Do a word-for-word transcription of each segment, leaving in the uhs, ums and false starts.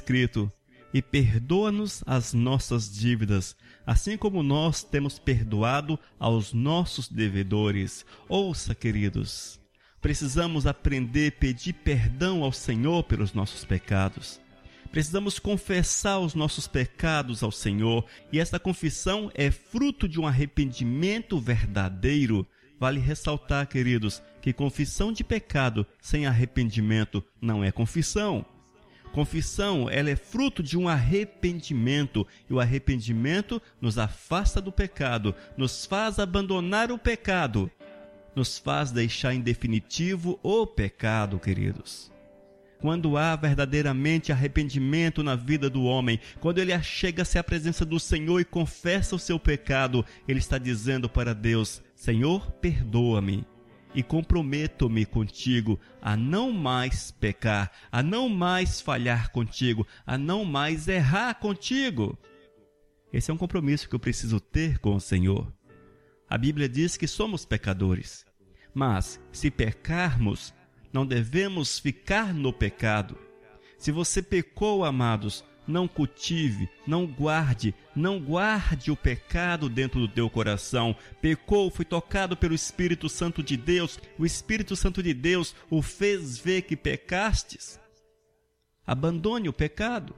escrito: e perdoa-nos as nossas dívidas, assim como nós temos perdoado aos nossos devedores. Ouça, queridos, precisamos aprender a pedir perdão ao Senhor pelos nossos pecados. Precisamos confessar os nossos pecados ao Senhor, e essa confissão é fruto de um arrependimento verdadeiro. Vale ressaltar, queridos, que confissão de pecado sem arrependimento não é confissão. Confissão, ela é fruto de um arrependimento, e o arrependimento nos afasta do pecado, nos faz abandonar o pecado, nos faz deixar em definitivo o pecado, queridos. Quando há verdadeiramente arrependimento na vida do homem, quando ele achega-se à presença do Senhor e confessa o seu pecado, ele está dizendo para Deus: Senhor, perdoa-me. E comprometo-me contigo a não mais pecar, a não mais falhar contigo, a não mais errar contigo. Esse é um compromisso que eu preciso ter com o Senhor. A Bíblia diz que somos pecadores, mas se pecarmos, não devemos ficar no pecado. Se você pecou, amados, não cultive, não guarde, não guarde o pecado dentro do teu coração. Pecou, foi tocado pelo Espírito Santo de Deus, o Espírito Santo de Deus o fez ver que pecastes. Abandone o pecado.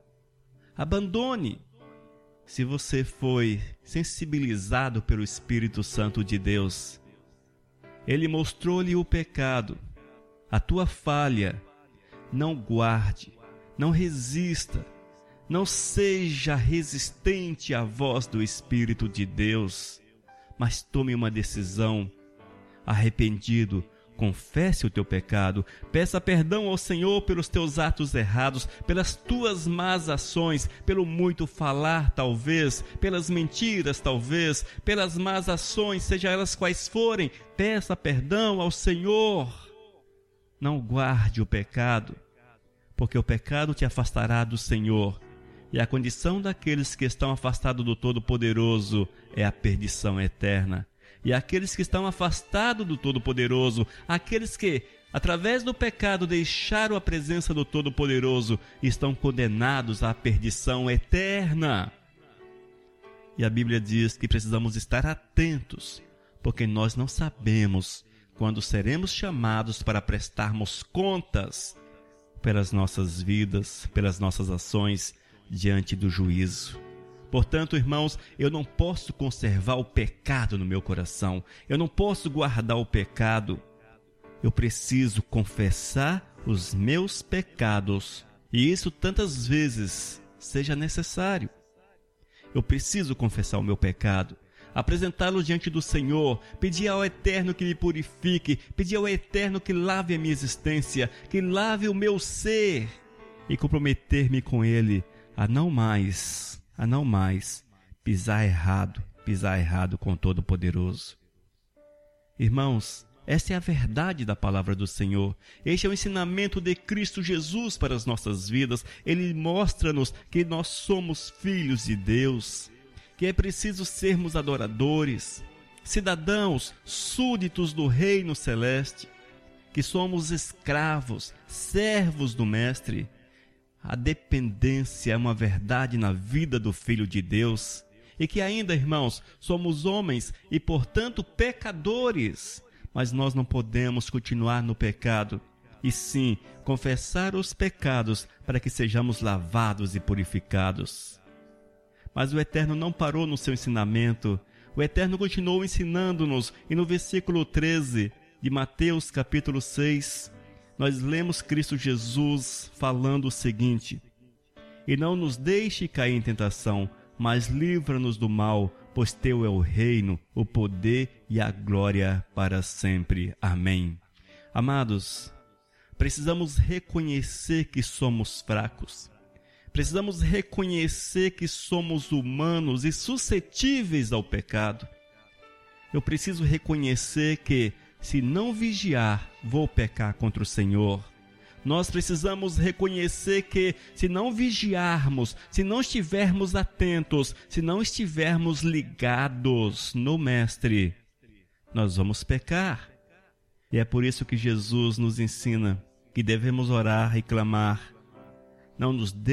Abandone. Se você foi sensibilizado pelo Espírito Santo de Deus, Ele mostrou-lhe o pecado, a tua falha. Não guarde, não resista. Não seja resistente à voz do Espírito de Deus, mas tome uma decisão. Arrependido, confesse o teu pecado, peça perdão ao Senhor pelos teus atos errados, pelas tuas más ações, pelo muito falar talvez, pelas mentiras talvez, pelas más ações, seja elas quais forem, peça perdão ao Senhor. Não guarde o pecado, porque o pecado te afastará do Senhor. E a condição daqueles que estão afastados do Todo-Poderoso é a perdição eterna. E aqueles que estão afastados do Todo-Poderoso, aqueles que, através do pecado, deixaram a presença do Todo-Poderoso, estão condenados à perdição eterna. E a Bíblia diz que precisamos estar atentos, porque nós não sabemos quando seremos chamados para prestarmos contas pelas nossas vidas, pelas nossas ações, diante do juízo. Portanto, irmãos, eu não posso conservar o pecado no meu coração. Eu não posso guardar o pecado. Eu preciso confessar os meus pecados. E isso tantas vezes seja necessário. Eu preciso confessar o meu pecado, apresentá-lo diante do Senhor, pedir ao Eterno que me purifique, pedir ao Eterno que lave a minha existência, que lave o meu ser, e comprometer-me com Ele a não mais, a não mais pisar errado, pisar errado com o Todo-Poderoso. Irmãos, essa é a verdade da palavra do Senhor. Este é o ensinamento de Cristo Jesus para as nossas vidas. Ele mostra-nos que nós somos filhos de Deus, que é preciso sermos adoradores, cidadãos, súditos do reino celeste, que somos escravos, servos do Mestre. A dependência é uma verdade na vida do Filho de Deus, e que ainda, irmãos, somos homens e, portanto, pecadores, mas nós não podemos continuar no pecado, e sim confessar os pecados para que sejamos lavados e purificados. Mas o Eterno não parou no seu ensinamento. O Eterno continuou ensinando-nos, e no versículo treze de Mateus capítulo seis, nós lemos Cristo Jesus falando o seguinte: e não nos deixe cair em tentação, mas livra-nos do mal, pois teu é o reino, o poder e a glória para sempre. Amém. Amados, precisamos reconhecer que somos fracos. Precisamos reconhecer que somos humanos e suscetíveis ao pecado. Eu preciso reconhecer que, se não vigiar, vou pecar contra o Senhor. Nós precisamos reconhecer que, se não vigiarmos, se não estivermos atentos, se não estivermos ligados no Mestre, nós vamos pecar. E é por isso que Jesus nos ensina que devemos orar e clamar: não nos